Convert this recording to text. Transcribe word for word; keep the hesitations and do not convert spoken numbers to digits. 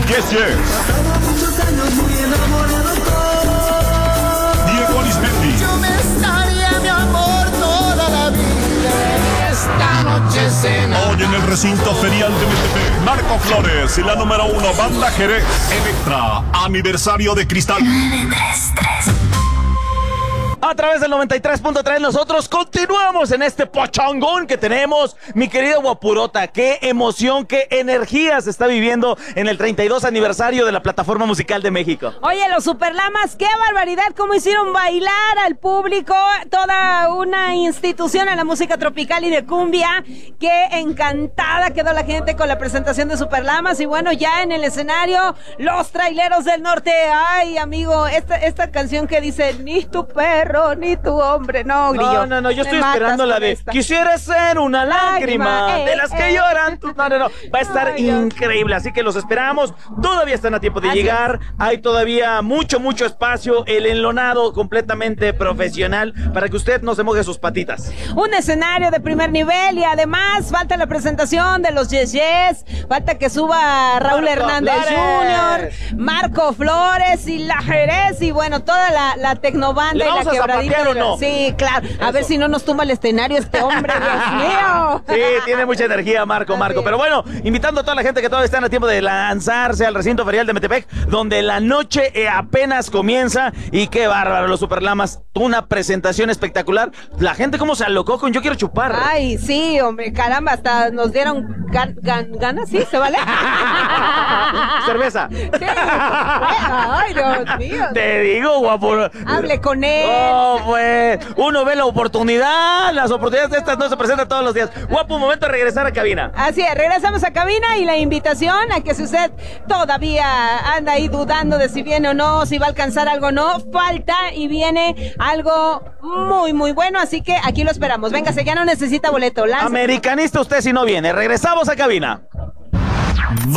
Yes Yes. Diego Arismendi. Yo me estaría, mi amor, toda la vida. Esta noche cena. Hoy en el recinto ferial de Metepec, Marco Flores y la número uno, Banda Jerez. Electra, aniversario de Cristal. A través del noventa y tres punto tres nosotros continuamos en este pochangón que tenemos, mi querida Guapurota. Qué emoción, qué energía se está viviendo en el treinta y dos aniversario de la Plataforma Musical de México. Oye, los Superlamas, qué barbaridad, cómo hicieron bailar al público, toda una institución en la música tropical y de cumbia. Qué encantada quedó la gente con la presentación de Superlamas. Y bueno, ya en el escenario, los Traileros del Norte. Ay, amigo, esta, esta canción que dice, ni tu perro ni tu hombre, no, Grillo. No, no, no, yo estoy esperando la de esta. Quisiera ser una lágrima, lágrima eh, de las que eh, lloran tus... No, no, no, va a estar ay, increíble, así que los esperamos. Todavía están a tiempo de así llegar, es. Hay todavía mucho, mucho espacio. El enlonado completamente profesional para que usted no se moje sus patitas. Un escenario de primer nivel y además falta la presentación de los Yes Yes, falta que suba Raúl Marco Hernández Flores. junior, Marco Flores y la Jerez y bueno, toda la, la tecnobanda y la ¿Zapatear o no? Sí, claro. A Eso. ver si no nos tumba el escenario este hombre, Dios mío. Sí, tiene mucha energía, Marco, Marco. Pero bueno, invitando a toda la gente que todavía está a tiempo de lanzarse al recinto ferial de Metepec, donde la noche apenas comienza. Y qué bárbaro, los Superlamas. Una presentación espectacular. La gente cómo se alocó con Yo Quiero Chupar. Ay, sí, hombre, caramba, hasta nos dieron gan, gan, ganas, ¿sí? ¿Se vale? Cerveza. Sí. Ay, Dios mío. Te digo, guapo. Hable con él. Oh, pues, uno ve la oportunidad, las oportunidades de estas no se presentan todos los días. Guapo, un momento de regresar a cabina. Así es, regresamos a cabina y la invitación a que si usted todavía anda ahí dudando de si viene o no, si va a alcanzar algo o no, falta y viene algo muy, muy bueno, así que aquí lo esperamos. Véngase, ya no necesita boleto. Lánzate. Americanista usted si no viene. Regresamos a cabina.